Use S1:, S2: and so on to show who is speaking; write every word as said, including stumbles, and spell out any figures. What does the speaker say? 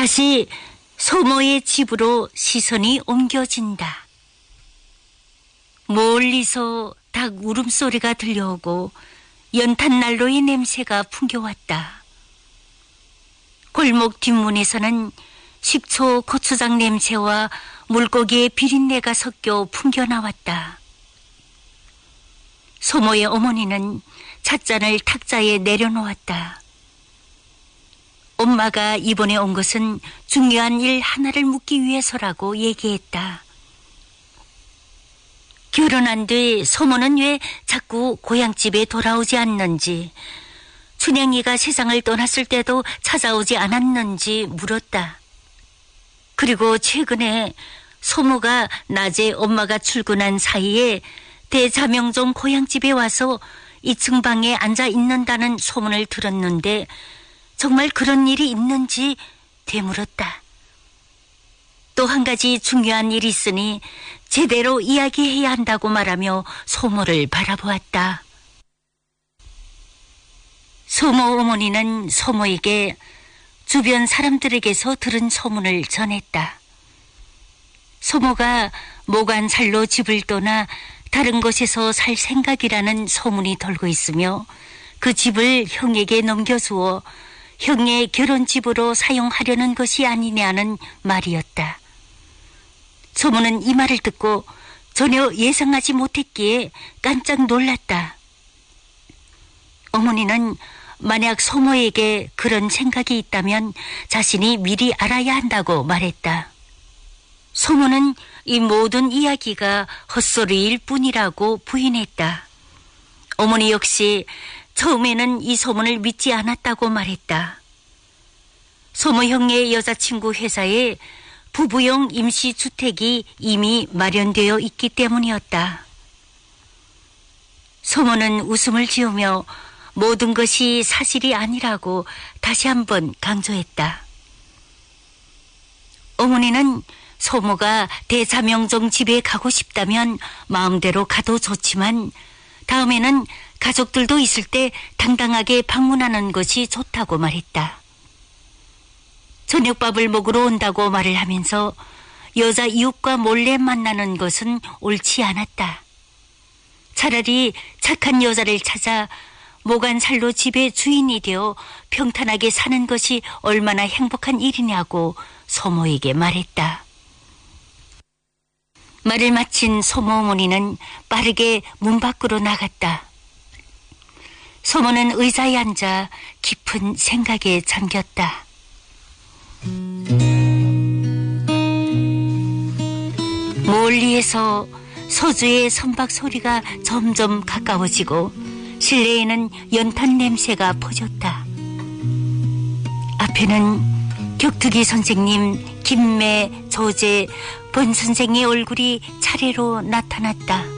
S1: 다시 소모의 집으로 시선이 옮겨진다. 멀리서 닭 울음소리가 들려오고 연탄난로의 냄새가 풍겨왔다. 골목 뒷문에서는 식초, 고추장 냄새와 물고기의 비린내가 섞여 풍겨나왔다. 소모의 어머니는 찻잔을 탁자에 내려놓았다. 엄마가 이번에 온 것은 중요한 일 하나를 묻기 위해서라고 얘기했다. 결혼한 뒤 소모는 왜 자꾸 고향집에 돌아오지 않는지, 춘향이가 세상을 떠났을 때도 찾아오지 않았는지 물었다. 그리고 최근에 소모가 낮에 엄마가 출근한 사이에 대자명종 고향집에 와서 이 층 방에 앉아 있는다는 소문을 들었는데 정말 그런 일이 있는지 되물었다. 또 한 가지 중요한 일이 있으니 제대로 이야기해야 한다고 말하며 소모를 바라보았다. 소모 어머니는 소모에게 주변 사람들에게서 들은 소문을 전했다. 소모가 모간살로 집을 떠나 다른 곳에서 살 생각이라는 소문이 돌고 있으며 그 집을 형에게 넘겨주어 형의 결혼집으로 사용하려는 것이 아니냐는 말이었다. 소모는 이 말을 듣고 전혀 예상하지 못했기에 깜짝 놀랐다. 어머니는 만약 소모에게 그런 생각이 있다면 자신이 미리 알아야 한다고 말했다. 소모는 이 모든 이야기가 헛소리일 뿐이라고 부인했다. 어머니 역시 처음에는 이 소문을 믿지 않았다고 말했다. 소모 형의 여자친구 회사에 부부용 임시주택이 이미 마련되어 있기 때문이었다. 소모는 웃음을 지으며 모든 것이 사실이 아니라고 다시 한번 강조했다. 어머니는 소모가 대자명종 집에 가고 싶다면 마음대로 가도 좋지만 다음에는 가족들도 있을 때 당당하게 방문하는 것이 좋다고 말했다. 저녁밥을 먹으러 온다고 말을 하면서 여자 이웃과 몰래 만나는 것은 옳지 않았다. 차라리 착한 여자를 찾아 모간살로 집의 주인이 되어 평탄하게 사는 것이 얼마나 행복한 일이냐고 소모에게 말했다. 말을 마친 소모 어머니는 빠르게 문 밖으로 나갔다. 소모는 의자에 앉아 깊은 생각에 잠겼다. 멀리에서 소주의 선박 소리가 점점 가까워지고 실내에는 연탄 냄새가 퍼졌다. 앞에는 격투기 선생님, 김매, 조제, 본 선생의 얼굴이 차례로 나타났다.